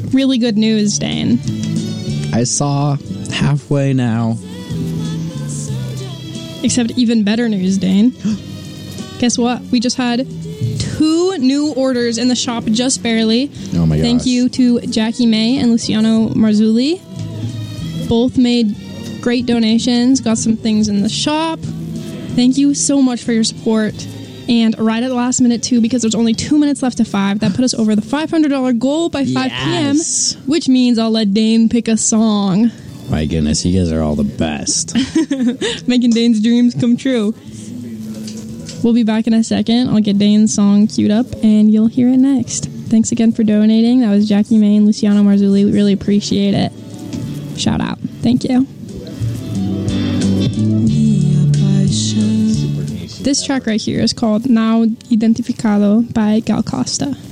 really good news, Dane. I saw halfway now. Except even better news, Dane. Guess what? We just had 2 new orders in the shop, just barely. Oh my gosh. Thank you to Jackie May and Luciano Marzulli. Both made great donations, got some things in the shop. Thank you so much for your support. And right at the last minute, too, because there's only 2 minutes left to 5, that put us over the $500 goal by 5 p.m., which means I'll let Dane pick a song. My goodness, you guys are all the best. Making Dane's dreams come true. We'll be back in a second. I'll get Dane's song queued up, and you'll hear it next. Thanks again for donating. That was Jackie May and Luciano Marzulli. We really appreciate it. Shout out. Thank you. This track right here is called Now Identificado by Gal Costa.